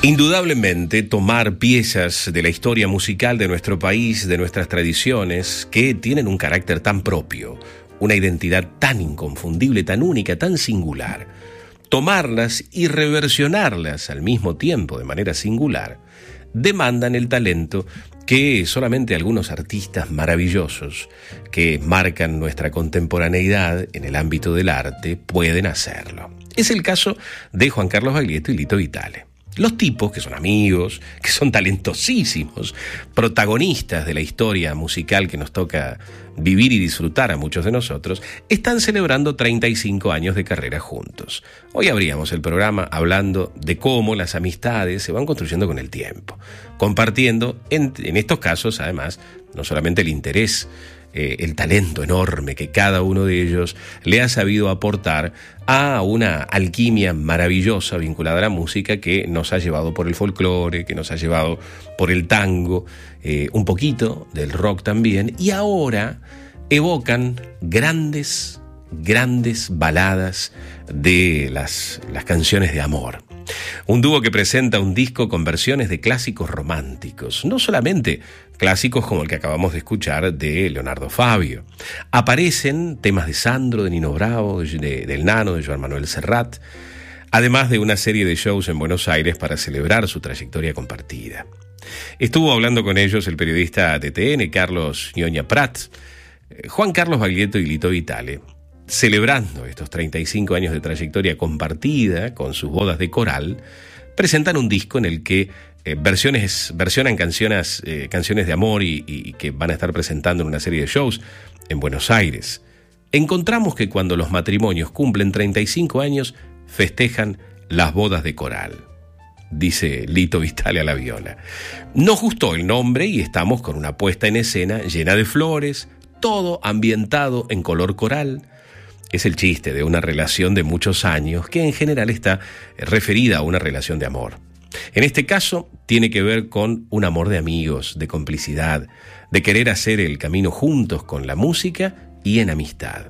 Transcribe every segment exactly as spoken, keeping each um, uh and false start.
Indudablemente, tomar piezas de la historia musical de nuestro país, de nuestras tradiciones, que tienen un carácter tan propio, una identidad tan inconfundible, tan única, tan singular, tomarlas y reversionarlas al mismo tiempo de manera singular, demandan el talento que solamente algunos artistas maravillosos que marcan nuestra contemporaneidad en el ámbito del arte pueden hacerlo. Es el caso de Juan Carlos Baglietto y Lito Vitale. Los tipos, que son amigos, que son talentosísimos, protagonistas de la historia musical que nos toca vivir y disfrutar a muchos de nosotros, están celebrando treinta y cinco años de carrera juntos. Hoy abríamos el programa hablando de cómo las amistades se van construyendo con el tiempo, compartiendo, en, en estos casos, además, no solamente el interés, Eh, el talento enorme que cada uno de ellos le ha sabido aportar a una alquimia maravillosa vinculada a la música que nos ha llevado por el folclore, que nos ha llevado por el tango, eh, un poquito del rock también, y ahora evocan grandes, grandes baladas de las, las canciones de amor. Un dúo que presenta un disco con versiones de clásicos románticos, no solamente clásicos como el que acabamos de escuchar de Leonardo Fabio. Aparecen temas de Sandro, de Nino Bravo, de, del Nano, de Joan Manuel Serrat, además de una serie de shows en Buenos Aires para celebrar su trayectoria compartida. Estuvo hablando con ellos el periodista de T N, Carlos Ñoña Prat. Juan Carlos Baglietto y Lito Vitale, celebrando estos treinta y cinco años de trayectoria compartida con sus bodas de coral, presentan un disco en el que eh, versiones, versionan canciones, eh, canciones de amor y, y que van a estar presentando en una serie de shows en Buenos Aires. Encontramos que cuando los matrimonios cumplen treinta y cinco años, festejan las bodas de coral, dice Lito Vitale a la viola. Nos gustó el nombre y estamos con una puesta en escena llena de flores, todo ambientado en color coral. Es el chiste de una relación de muchos años que en general está referida a una relación de amor. En este caso tiene que ver con un amor de amigos, de complicidad, de querer hacer el camino juntos con la música y en amistad.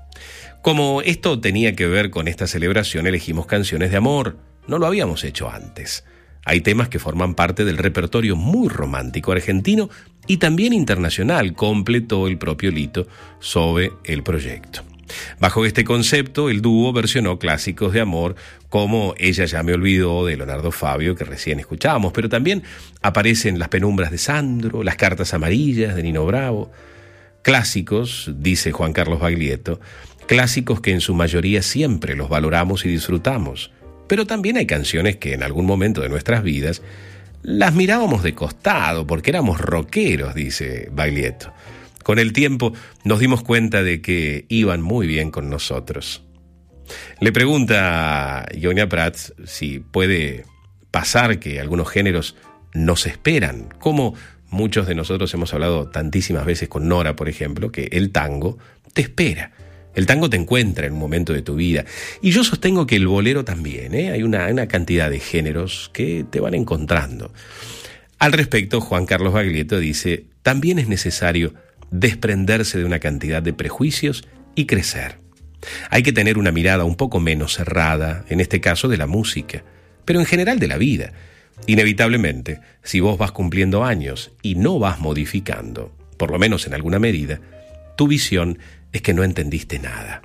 Como esto tenía que ver con esta celebración, elegimos canciones de amor. No lo habíamos hecho antes. Hay temas que forman parte del repertorio muy romántico argentino y también internacional, completó el propio Lito sobre el proyecto. Bajo este concepto, el dúo versionó clásicos de amor como Ella ya me olvidó, de Leonardo Fabio, que recién escuchábamos, pero también aparecen Las penumbras de Sandro, Las cartas amarillas, de Nino Bravo. Clásicos, dice Juan Carlos Baglietto, clásicos que en su mayoría siempre los valoramos y disfrutamos, pero también hay canciones que en algún momento de nuestras vidas las mirábamos de costado porque éramos rockeros, dice Baglietto. Con el tiempo nos dimos cuenta de que iban muy bien con nosotros. Le pregunta a Ñoña Prat si puede pasar que algunos géneros nos esperan, como muchos de nosotros hemos hablado tantísimas veces con Nora, por ejemplo, que el tango te espera. El tango te encuentra en un momento de tu vida. Y yo sostengo que el bolero también, ¿eh? Hay una, una cantidad de géneros que te van encontrando. Al respecto, Juan Carlos Baglietto dice, también es necesario desprenderse de una cantidad de prejuicios y crecer. Hay que tener una mirada un poco menos cerrada, en este caso de la música, pero en general de la vida. Inevitablemente, si vos vas cumpliendo años y no vas modificando, por lo menos en alguna medida, tu visión es que no entendiste nada.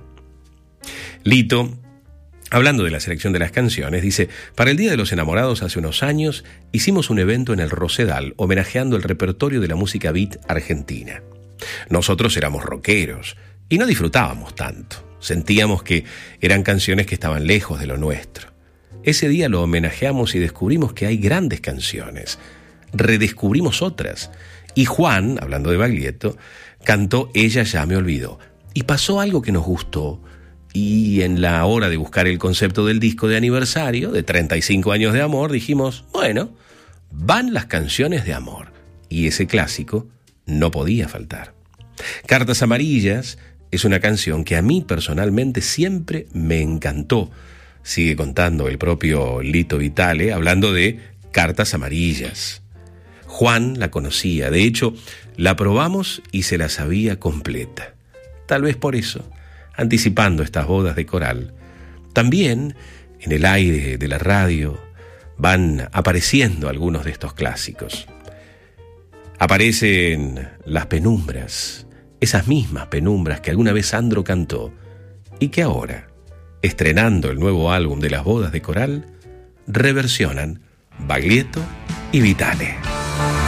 Lito, hablando de la selección de las canciones, dice, para el Día de los Enamorados hace unos años hicimos un evento en el Rosedal homenajeando el repertorio de la música beat argentina. Nosotros éramos rockeros y no disfrutábamos tanto. Sentíamos que eran canciones que estaban lejos de lo nuestro. Ese día lo homenajeamos y descubrimos que hay grandes canciones. Redescubrimos otras. Y Juan, hablando de Baglietto, cantó Ella ya me olvidó. Y pasó algo que nos gustó. Y en la hora de buscar el concepto del disco de aniversario, de treinta y cinco años de amor, dijimos, bueno, van las canciones de amor. Y ese clásico no podía faltar. Cartas amarillas es una canción que a mí personalmente siempre me encantó. Sigue contando el propio Lito Vitale, hablando de Cartas amarillas. Juan la conocía, de hecho, la probamos y se la sabía completa. Tal vez por eso, anticipando estas bodas de coral, también en el aire de la radio, van apareciendo algunos de estos clásicos. Aparecen las penumbras, esas mismas penumbras que alguna vez Sandro cantó y que ahora, estrenando el nuevo álbum de las bodas de Coral, reversionan Baglietto y Vitale.